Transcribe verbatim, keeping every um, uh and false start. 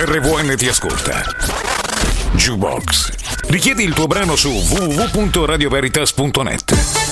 R V N ti ascolta. Jukebox. Richiedi il tuo brano su w w w punto radio veritas punto net.